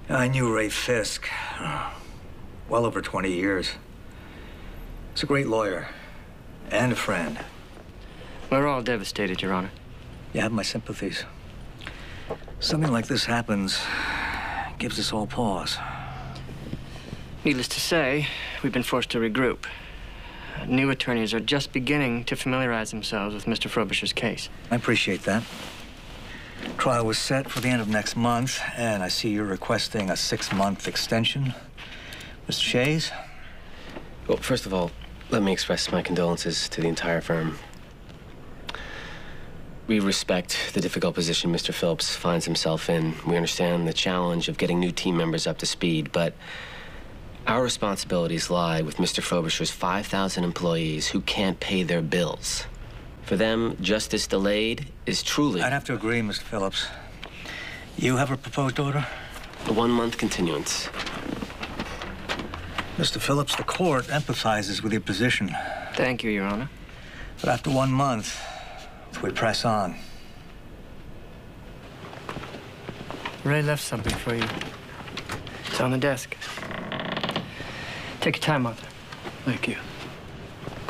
I knew Ray Fisk well over 20 years. He's a great lawyer and a friend. We're all devastated, Your Honor. You have my sympathies. Something like this happens, gives us all pause. Needless to say, we've been forced to regroup. New attorneys are just beginning to familiarize themselves with Mr. Frobisher's case. I appreciate that. Trial was set for the end of next month, and I see you're requesting a 6-month extension. Mr. Shays? Well, first of all, let me express my condolences to the entire firm. We respect the difficult position Mr. Phillips finds himself in. We understand the challenge of getting new team members up to speed, but our responsibilities lie with Mr. Frobisher's 5,000 employees who can't pay their bills. For them, justice delayed is truly... I'd have to agree, Mr. Phillips. You have a proposed order? A 1-month continuance. Mr. Phillips, the court empathizes with your position. Thank you, Your Honor. But after 1 month, we press on. Ray left something for you. It's on the desk. Take your time, Arthur. Thank you.